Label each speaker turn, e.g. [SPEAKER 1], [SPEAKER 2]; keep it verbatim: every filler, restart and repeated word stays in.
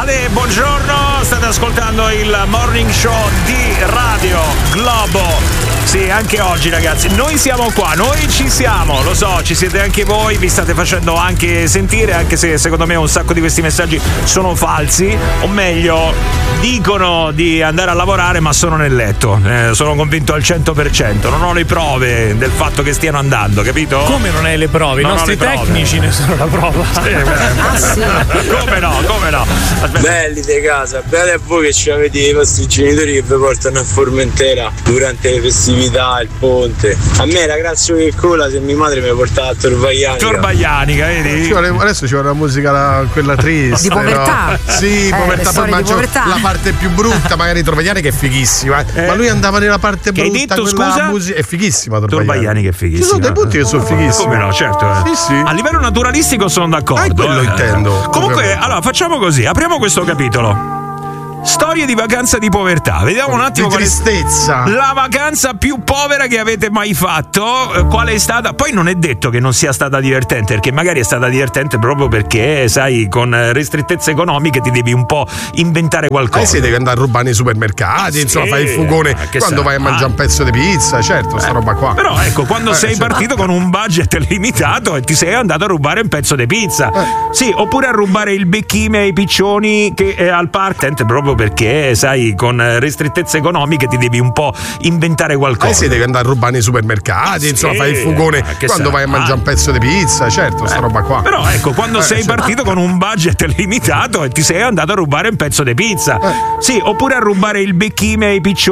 [SPEAKER 1] Cade, buongiorno, state ascoltando il Morning Show di Radio Globo. Sì, anche oggi ragazzi, noi siamo qua, noi ci siamo, lo so, ci siete anche voi, vi state facendo anche sentire, anche se secondo me un sacco di questi messaggi sono falsi, o meglio, dicono di andare a lavorare ma sono nel letto, eh, sono convinto al cento per cento, non ho le prove del fatto che stiano andando, capito?
[SPEAKER 2] Come non hai le prove? I
[SPEAKER 1] non
[SPEAKER 2] nostri tecnici ne sono la prova.
[SPEAKER 1] Sì, ah, sì. Come no, come no? Aspetta.
[SPEAKER 3] Belli di casa, belli a voi che ci avete i vostri genitori che vi portano a Formentera durante le festività, il ponte. A me era grazie che cola se mia madre mi portava a Torvaianica.
[SPEAKER 1] Torvaianica, vedi?
[SPEAKER 4] Ci vuole, adesso ci vuole una musica la, quella triste.
[SPEAKER 5] Di povertà.
[SPEAKER 4] No? Sì,
[SPEAKER 5] eh,
[SPEAKER 4] povertà, poi
[SPEAKER 5] di povertà.
[SPEAKER 4] La parte più brutta, magari Torvaianica è fighissima. Eh. Ma lui andava nella parte
[SPEAKER 1] che
[SPEAKER 4] brutta.
[SPEAKER 1] Hai detto,
[SPEAKER 4] quella
[SPEAKER 1] scusa?
[SPEAKER 4] Musica, è fighissima Torvaianica.
[SPEAKER 1] Torvaianica è fighissima.
[SPEAKER 4] Ci sono dei punti che sono fighissimi.
[SPEAKER 1] Come no, certo. Eh.
[SPEAKER 4] Sì, sì.
[SPEAKER 1] A livello naturalistico sono d'accordo.
[SPEAKER 4] Ah, quello
[SPEAKER 1] eh.
[SPEAKER 4] intendo.
[SPEAKER 1] Comunque,
[SPEAKER 4] ovviamente.
[SPEAKER 1] allora facciamo così, apriamo questo capitolo. Storie di vacanza di povertà. Vediamo un attimo
[SPEAKER 4] di tristezza.
[SPEAKER 1] La vacanza più povera che avete mai fatto. Qual è stata? Poi non è detto che non sia stata divertente, perché magari è stata divertente proprio perché, sai, con ristrettezze economiche ti devi un po' inventare qualcosa.
[SPEAKER 4] Eh sì, devi andare a rubare nei supermercati,
[SPEAKER 1] ah,
[SPEAKER 4] insomma,
[SPEAKER 1] sì,
[SPEAKER 4] fai il fugone
[SPEAKER 1] quando
[SPEAKER 4] sarà? vai a mangiare un pezzo di pizza, certo, eh, sta roba qua.
[SPEAKER 1] Però ecco, quando
[SPEAKER 4] eh,
[SPEAKER 1] sei
[SPEAKER 4] certo.
[SPEAKER 1] partito con un budget limitato e ti sei andato a rubare un pezzo di pizza. Eh. Sì, oppure a rubare il becchime ai piccioni che è al park, proprio perché, sai, con ristrettezze economiche ti devi un po' inventare qualcosa.
[SPEAKER 4] Eh sì, devi andare a rubare nei supermercati,
[SPEAKER 1] ah,
[SPEAKER 4] insomma,
[SPEAKER 1] sì,
[SPEAKER 4] fai il fugone quando
[SPEAKER 1] sarà?
[SPEAKER 4] vai a mangiare un pezzo di pizza, certo, sta
[SPEAKER 1] eh,
[SPEAKER 4] roba qua.
[SPEAKER 1] Però ecco, quando
[SPEAKER 4] eh,
[SPEAKER 1] sei
[SPEAKER 4] certo.
[SPEAKER 1] partito con un budget limitato e ti sei andato a rubare un pezzo di pizza. Eh. Sì, oppure a rubare il becchime ai piccioni